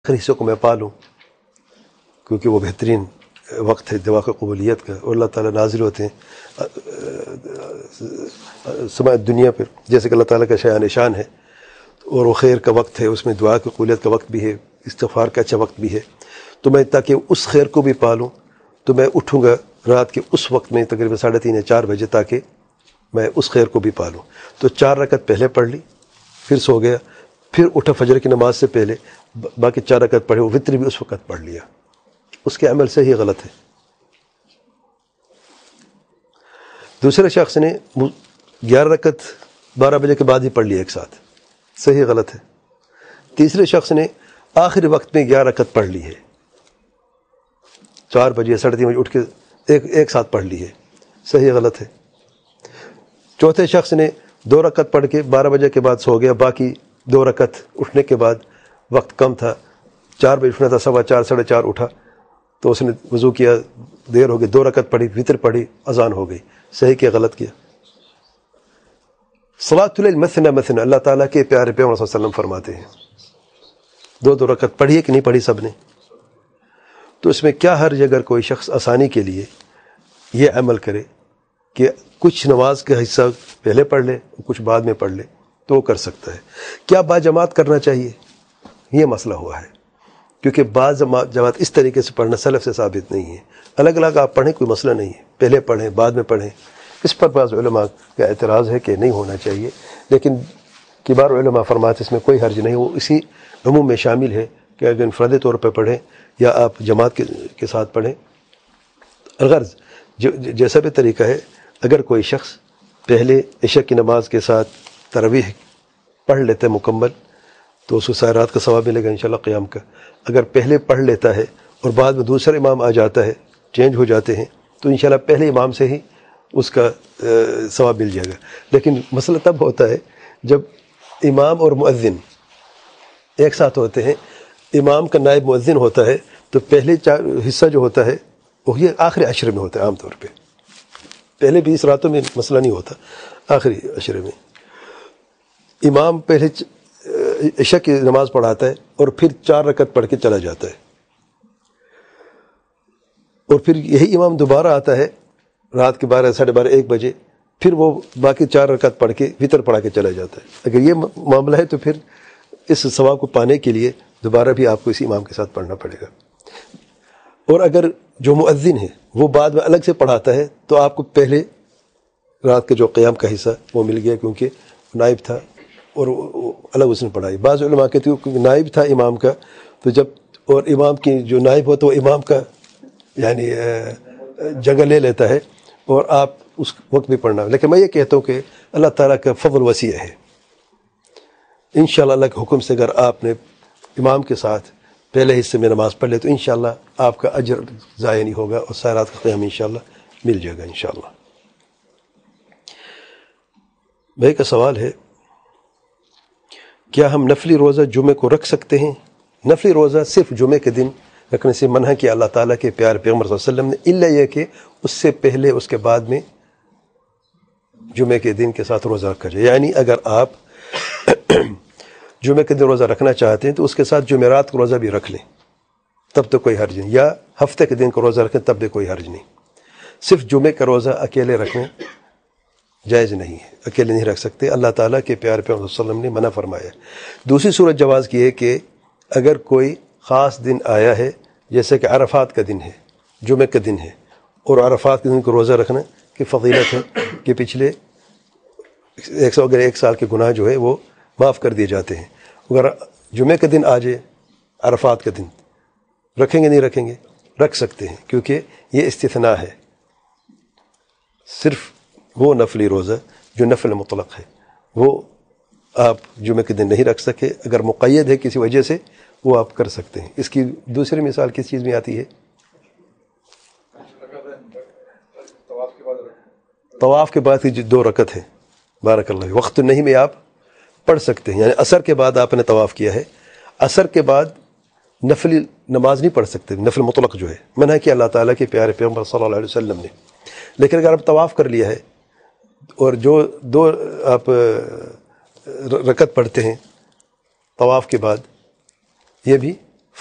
آخری حصے کو میں پالوں، کیونکہ وہ بہترین وقت ہے دعا کی قبولیت کا، اور اللہ تعالیٰ نازل ہوتے ہیں سماع دنیا پر، جیسے کہ اللہ تعالیٰ کا شایان شان ہے، اور وہ خیر کا وقت ہے، اس میں دعا کی قبولیت کا وقت بھی ہے، استغفار کا اچھا وقت بھی ہے. تو میں تاکہ اس خیر کو بھی پالوں تو میں اٹھوں گا رات کے اس وقت میں تقریباً 3:30 یا 4 بجے، تاکہ میں اس خیر کو بھی پالوں. تو 4 رکعت پہلے پڑھ لی، پھر سو گیا، پھر اٹھا فجر کی نماز سے پہلے، باقی 4 رکعت پڑھے، وہ وتر بھی اس وقت پڑھ لیا. اس کے عمل سے ہی غلط ہے. دوسرے شخص نے 11 رکعت 12 بجے کے بعد ہی پڑھ لی ایک ساتھ، صحیح غلط ہے. تیسرے شخص نے آخری وقت میں 11 رکعت پڑھ لی ہے، 4 بجے 3:30 بجے اٹھ کے ایک ساتھ پڑھ لی ہے، صحیح غلط ہے. چوتھے شخص نے 2 رکعت پڑھ کے 12 بجے کے بعد سو گیا، باقی 2 رکعت اٹھنے کے بعد، وقت کم تھا، 4 بجے اٹھنا تھا، 4:15 4:30 اٹھا، تو اس نے وضو کیا، دیر ہو گئی، 2 رکعت پڑھی، وتر پڑھی، اذان ہو گئی. صحیح کیا غلط کیا؟ صلاۃ اللیل مثنی مثنی، اللہ تعالیٰ کے پیارے پیغمبر صلی اللہ علیہ وسلم فرماتے ہیں 2 رکعت پڑھی ہے کہ نہیں پڑھی سب نے؟ تو اس میں کیا حرج اگر کوئی شخص آسانی کے لیے یہ عمل کرے کہ کچھ نماز کا حصہ پہلے پڑھ لے، کچھ بعد میں پڑھ لے، تو وہ کر سکتا ہے. کیا باجماعت کرنا چاہیے؟ یہ مسئلہ ہوا ہے، کیونکہ بعض جماعت اس طریقے سے پڑھنا سلف سے ثابت نہیں ہے. الگ الگ آپ پڑھیں، کوئی مسئلہ نہیں ہے، پہلے پڑھیں بعد میں پڑھیں. اس پر بعض علماء کا اعتراض ہے کہ نہیں ہونا چاہیے، لیکن کبار علماء فرماتے اس میں کوئی حرج نہیں، وہ اسی عموم میں شامل ہے کہ اگر انفرادی طور پہ پڑھیں یا آپ جماعت کے ساتھ پڑھیں. الغرض جیسا بھی طریقہ ہے، اگر کوئی شخص پہلے عشاء کی نماز کے ساتھ تراویح پڑھ لیتا ہے مکمل، تو اس کو ساری رات کا ثواب ملے گا انشاءاللہ قیام کا. اگر پہلے پڑھ لیتا ہے اور بعد میں دوسرا امام آ جاتا ہے، چینج ہو جاتے ہیں، تو انشاءاللہ پہلے امام سے ہی اس کا ثواب مل جائے گا. لیکن مسئلہ تب ہوتا ہے جب امام اور مؤذن ایک ساتھ ہوتے ہیں، امام کا نائب مؤذن ہوتا ہے، تو پہلے حصہ جو ہوتا ہے وہ یہ آخری عشرے میں ہوتا ہے. عام طور پہ پہلے 20 راتوں میں مسئلہ نہیں ہوتا، آخری عشرے میں امام پہلے عشاء کی نماز پڑھاتا ہے اور پھر 4 رکعت پڑھ کے چلا جاتا ہے، اور پھر یہی امام دوبارہ آتا ہے رات کے 12 12:30 1 بجے، پھر وہ باقی 4 رکعت پڑھ کے وتر پڑھا کے چلا جاتا ہے. اگر یہ معاملہ ہے تو پھر اس ثواب کو پانے کے لیے دوبارہ بھی آپ کو اسی امام کے ساتھ پڑھنا پڑے گا. اور اگر جو مؤذن ہے وہ بعد میں الگ سے پڑھاتا ہے، تو آپ کو پہلے رات کے جو قیام کا حصہ وہ مل گیا، کیونکہ نائب تھا اور الگ اس نے پڑھائی. بعض علماء کہتے ہیں کیونکہ نائب تھا امام کا، تو جب اور امام کی جو نائب ہو تو وہ امام کا یعنی جگہ لے لیتا ہے، اور آپ اس وقت بھی پڑھنا. لیکن میں یہ کہتا ہوں کہ اللہ تعالیٰ کا فضل وسیع ہے، انشاءاللہ اللہ کے حکم سے اگر آپ نے امام کے ساتھ پہلے حصے میں نماز پڑھ لے تو انشاءاللہ آپ کا اجر ضائع نہیں ہوگا، اور ساری رات کا قیام انشاءاللہ مل جائے گا انشاءاللہ. بھائی کا سوال ہے، کیا ہم نفلی روزہ جمعے کو رکھ سکتے ہیں؟ نفلی روزہ صرف جمعے کے دن رکھنے سے منع کیا اللہ تعالیٰ کے پیارے پیغمبر صلی اللہ علیہ وسلم نے، الا یہ کہ اس سے پہلے اس کے بعد میں جمعے کے دن کے ساتھ روزہ رکھا جائے. یعنی اگر آپ جمعے کے دن روزہ رکھنا چاہتے ہیں تو اس کے ساتھ جمعرات کو روزہ بھی رکھ لیں، تب تو کوئی حرج نہیں، یا ہفتے کے دن کو روزہ رکھیں تب بھی کوئی حرج نہیں. صرف جمعے کا روزہ اکیلے رکھیں جائز نہیں ہے، اکیلے نہیں رکھ سکتے، اللہ تعالیٰ کے پیارے پیغمبر صلی اللہ علیہ وسلم نے منع فرمایا. دوسری صورت جواز کی ہے کہ اگر کوئی خاص دن آیا ہے، جیسے کہ عرفات کا دن ہے، جمعے کا دن ہے، اور عرفات کے دن کو روزہ رکھنا کی فضیلت ہے کہ پچھلے 1 سال کے گناہ جو ہے وہ معاف کر دیے جاتے ہیں. اگر جمعے کا دن آ جائے، عرفات کا دن، رکھیں گے نہیں رکھیں گے؟ رکھ سکتے ہیں، کیونکہ یہ استثناء ہے. صرف وہ نفلی روزہ جو نفل مطلق ہے وہ آپ جمعے کے دن نہیں رکھ سکے، اگر مقید ہے کسی وجہ سے وہ آپ کر سکتے ہیں. اس کی دوسری مثال کس چیز میں آتی ہے؟ طواف کے بعد کی جو 2 رکعت ہے، بارک اللہ، وقت نہیں میں آپ پڑھ سکتے ہیں. یعنی عصر کے بعد آپ نے طواف کیا ہے، عصر کے بعد نفلی نماز نہیں پڑھ سکتے، نفل مطلق جو ہے منع کیا اللہ تعالیٰ کے پیارے پیغمبر صلی اللہ علیہ وسلم نے. لیکن اگر آپ طواف کر لیا ہے اور جو 2 آپ رکعت پڑھتے ہیں طواف کے بعد، یہ بھی